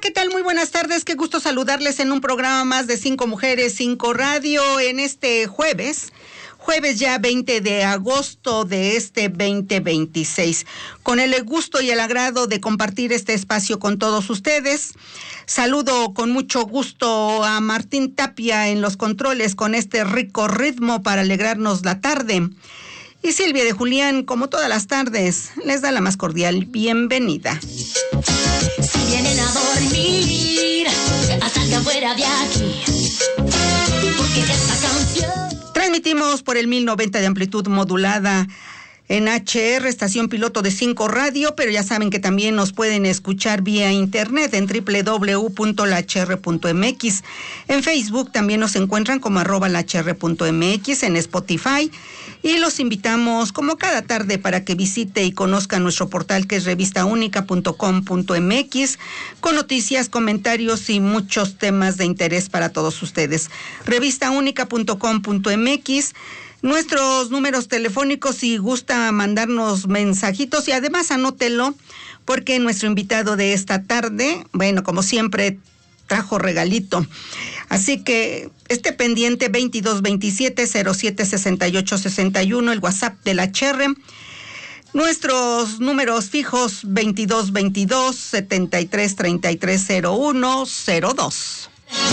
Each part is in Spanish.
¿qué tal? Muy buenas tardes, qué gusto saludarles en un programa más de 5 Mujeres, 5 Radio en este jueves ya 20 de agosto de este 2026. Con el gusto y el agrado de compartir este espacio con todos ustedes. Saludo con mucho gusto a Martín Tapia en los controles con este rico ritmo para alegrarnos la tarde. Y Silvia de Julián, como todas las tardes, les da la más cordial bienvenida. Si vienen a dormir, salgan fuera de aquí, porque esta canción... Transmitimos por el 1090 de amplitud modulada en HR, estación piloto de 5 Radio, pero ya saben que también nos pueden escuchar vía internet en www.lahr.mx. En Facebook también nos encuentran como @lahr.mx, en Spotify. Y los invitamos como cada tarde para que visite y conozca nuestro portal que es revistaunica.com.mx con noticias, comentarios y muchos temas de interés para todos ustedes. Revistaunica.com.mx. Nuestros números telefónicos si gusta mandarnos mensajitos y además anótelo porque nuestro invitado de esta tarde, bueno, como siempre, trajo regalito. Así que esté pendiente 2227-076861, el WhatsApp de la HR. Nuestros números fijos 2222-73330102.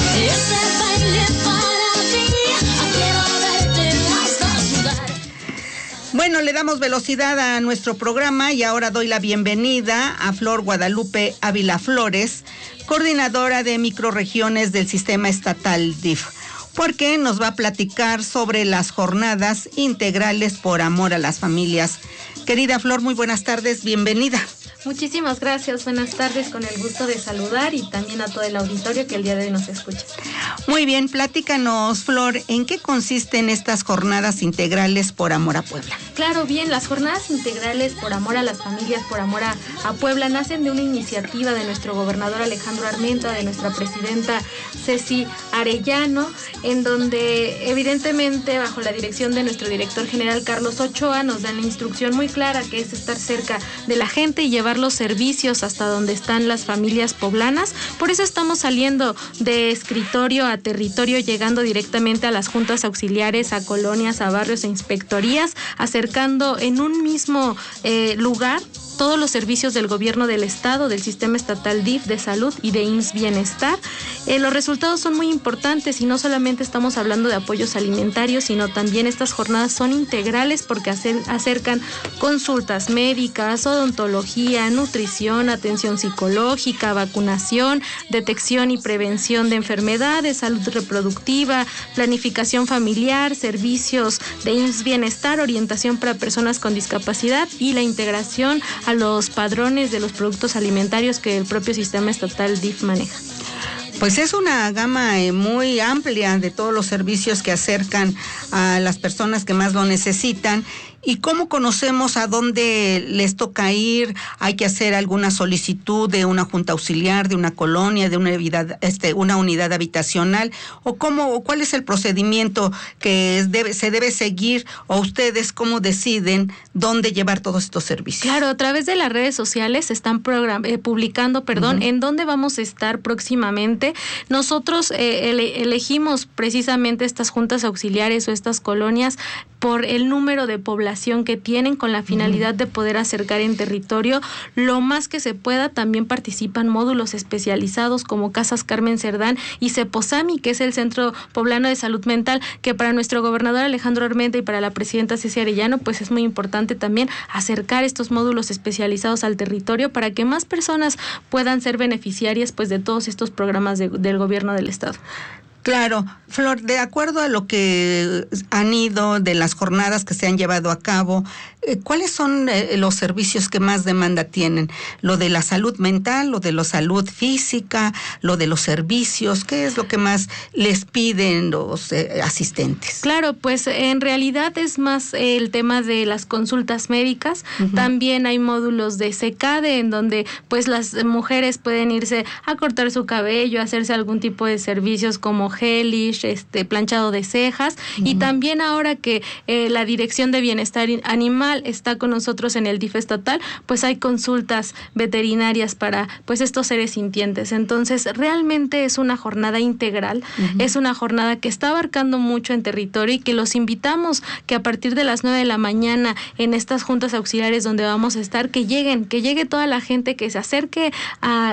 Bueno, le damos velocidad a nuestro programa y ahora doy la bienvenida a Flor Guadalupe Ávila Flores, coordinadora de microrregiones del Sistema Estatal DIF, porque nos va a platicar sobre las jornadas integrales por amor a las familias. Querida Flor, muy buenas tardes, bienvenida. Muchísimas gracias, buenas tardes, con el gusto de saludar y también a todo el auditorio que el día de hoy nos escucha. Muy bien, platícanos, Flor, ¿en qué consisten estas jornadas integrales por amor a Puebla? Claro, bien, las jornadas integrales por amor a las familias, por amor a Puebla, nacen de una iniciativa de nuestro gobernador Alejandro Armenta, de nuestra presidenta Ceci Arellano, en donde evidentemente bajo la dirección de nuestro director general Carlos Ochoa nos dan la instrucción muy clara que es estar cerca de la gente y llevar los servicios hasta donde están las familias poblanas. Por eso estamos saliendo de escritorio a territorio, llegando directamente a las juntas auxiliares, a colonias, a barrios e inspectorías, acercando en un mismo lugar todos los servicios del gobierno del estado, del sistema estatal DIF, de salud y de IMSS Bienestar. Los resultados son muy importantes y no solamente estamos hablando de apoyos alimentarios, sino también estas jornadas son integrales porque acercan consultas médicas, odontología, nutrición, atención psicológica, vacunación, detección y prevención de enfermedades, salud reproductiva, planificación familiar, servicios de IMSS Bienestar, orientación para personas con discapacidad y la integración a los padrones de los productos alimentarios que el propio sistema estatal DIF maneja. Pues es una gama muy amplia de todos los servicios que acercan a las personas que más lo necesitan. ¿Y cómo conocemos a dónde les toca ir? ¿Hay que hacer alguna solicitud de una junta auxiliar, de una colonia, de una unidad habitacional? ¿O cuál es el procedimiento que se debe seguir? ¿O ustedes cómo deciden dónde llevar todos estos servicios? Claro, a través de las redes sociales se están publicando, en dónde vamos a estar próximamente. Nosotros elegimos precisamente estas juntas auxiliares o estas colonias por el número de población que tienen, con la finalidad de poder acercar en territorio lo más que se pueda. También participan módulos especializados como Casas Carmen Cerdán y Ceposami, que es el Centro Poblano de Salud Mental, que para nuestro gobernador Alejandro Armenta y para la presidenta Ceci Arellano, pues es muy importante también acercar estos módulos especializados al territorio para que más personas puedan ser beneficiarias pues de todos estos programas del gobierno del estado. Claro, Flor, de acuerdo a lo que han ido de las jornadas que se han llevado a cabo, ¿cuáles son los servicios que más demanda tienen? ¿Lo de la salud mental, lo de la salud física, lo de los servicios? ¿Qué es lo que más les piden los asistentes? Claro, pues en realidad es más el tema de las consultas médicas. Uh-huh. También hay módulos de SECADE en donde pues las mujeres pueden irse a cortar su cabello, hacerse algún tipo de servicios como como gelish, planchado de cejas, y también ahora que la Dirección de Bienestar Animal está con nosotros en el DIF estatal, pues hay consultas veterinarias para pues estos seres sintientes. Entonces realmente es una jornada integral, es una jornada que está abarcando mucho en territorio y que los invitamos que a partir de las 9 de la mañana en estas juntas auxiliares donde vamos a estar, que llegue toda la gente, que se acerque a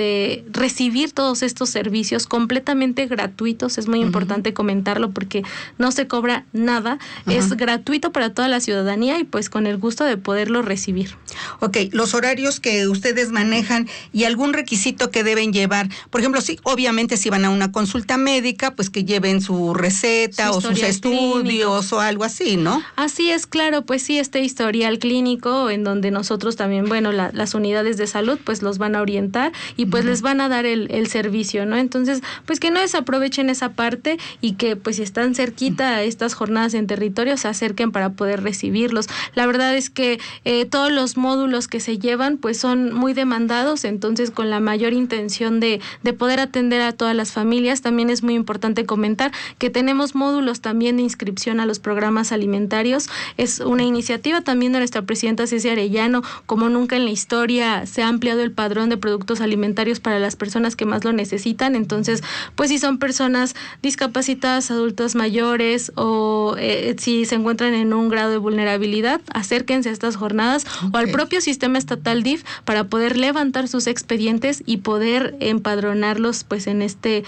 recibir todos estos servicios completamente gratuitos. Es muy importante comentarlo porque no se cobra nada, es gratuito para toda la ciudadanía y pues con el gusto de poderlo recibir. Ok, los horarios que ustedes manejan y algún requisito que deben llevar, por ejemplo, sí, obviamente si van a una consulta médica, pues que lleven su receta o sus estudios clínico o algo así, ¿no? Así es, claro, pues sí, historial clínico en donde nosotros también, bueno, las unidades de salud pues los van a orientar y pues les van a dar el servicio, ¿no? Entonces, pues que no desaprovechen esa parte y que pues si están cerquita a estas jornadas en territorio se acerquen para poder recibirlos. La verdad es que todos los módulos que se llevan pues son muy demandados, entonces con la mayor intención de poder atender a todas las familias. También es muy importante comentar que tenemos módulos también de inscripción a los programas alimentarios. Es una iniciativa también de nuestra presidenta Ceci Arellano. Como nunca en la historia se ha ampliado el padrón de productos alimentarios para las personas que más lo necesitan. Entonces, pues si son personas discapacitadas, adultos mayores o si se encuentran en un grado de vulnerabilidad, acérquense a estas jornadas o al propio sistema estatal DIF para poder levantar sus expedientes y poder empadronarlos pues en este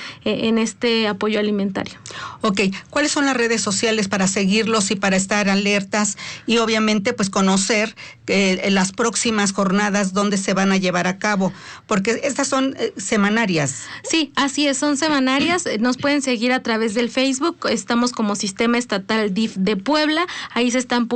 apoyo alimentario. Ok, ¿cuáles son las redes sociales para seguirlos y para estar alertas y obviamente pues conocer las próximas jornadas donde se van a llevar a cabo? Porque estas son semanarias. Sí, así es, son semanarias. Nos pueden seguir a través del Facebook. Estamos como Sistema Estatal DIF de Puebla. Ahí se estarán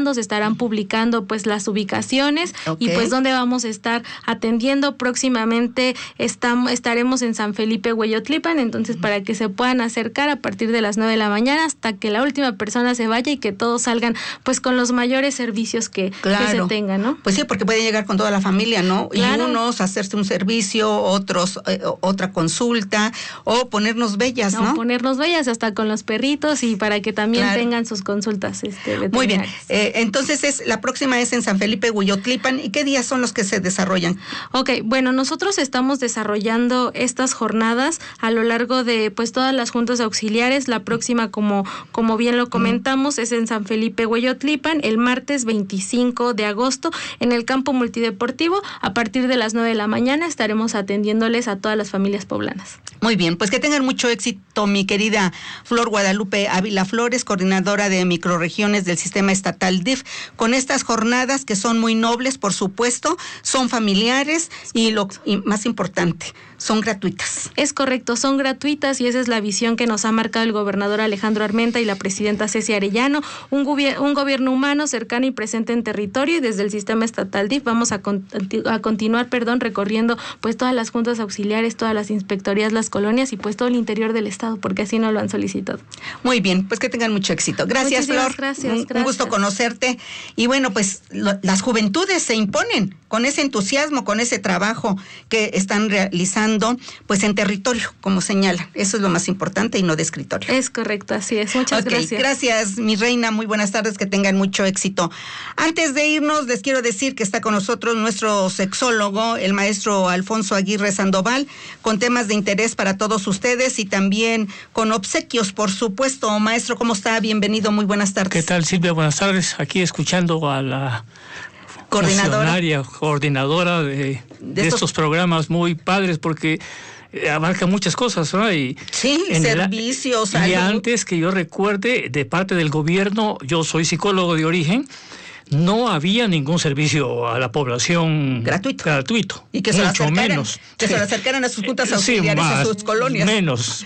publicando pues las ubicaciones y pues donde vamos a estar atendiendo. Próximamente estaremos en San Felipe, Hueyotlipan, entonces para que se puedan acercar a partir de las 9 de la mañana hasta que la última persona se vaya y que todos salgan pues con los mayores servicios que se tengan, ¿no? Pues sí, porque pueden llegar con toda la familia, ¿no? Claro. Y unos hacerse un servicio, otros otra consulta o ponernos bellas, ¿no? Ponernos bellas hasta con los perritos y para que también tengan sus consultas veterinarias. Muy bien, entonces la próxima es en San Felipe, Hueyotlipan. ¿Y qué días son los que se desarrollan? Ok, bueno, nosotros estamos desarrollando estas jornadas a lo largo de pues todas las juntas auxiliares. La próxima, como bien lo comentamos, es en San Felipe, Hueyotlipan, el martes 25 de agosto en el campo multideportivo. A partir de las 9 de la mañana estaremos atendiéndoles a todas las familias poblanas. Muy bien, pues que tengan mucho éxito, mi querida Flor Guadalupe Ávila Flores, coordinadora de microrregiones del Sistema Estatal DIF, con estas jornadas que son muy nobles, por supuesto, son familiares y más importante, son gratuitas. Es correcto, son gratuitas y esa es la visión que nos ha marcado el gobernador Alejandro Armenta y la presidenta Ceci Arellano, un gobierno humano, cercano y presente en territorio, y desde el Sistema Estatal DIF vamos a continuar recorriendo pues todas las juntas auxiliares, todas las inspectorías, las colonias y pues todo el interior del estado, porque así nos lo han solicitado. Muy bien, pues que tengan mucho éxito. Gracias, Flor. Gracias. Un gusto conocerte. Y bueno, pues las juventudes se imponen con ese entusiasmo, con ese trabajo que están realizando pues en territorio, como señalan. Eso es lo más importante y no de escritorio. Es correcto, así es. Muchas gracias. Gracias, mi reina. Muy buenas tardes, que tengan mucho éxito. Antes de irnos, les quiero decir que está con nosotros nuestro sexólogo, el maestro Alfonso Aguirre Sandoval, con temas de interés para todos ustedes y también con obsequios, por supuesto. Maestro, ¿cómo está? Bienvenido, muy buenas tardes. ¿Qué tal, Silvia? Buenas tardes. Aquí escuchando a la coordinadora de estos programas muy padres, porque abarca muchas cosas, ¿no? Y sí, servicios, y antes que yo recuerde, de parte del gobierno, yo soy psicólogo de origen, no había ningún servicio a la población gratuito. Y que se lo acercaran a sus juntas auxiliares, a sus colonias. Menos.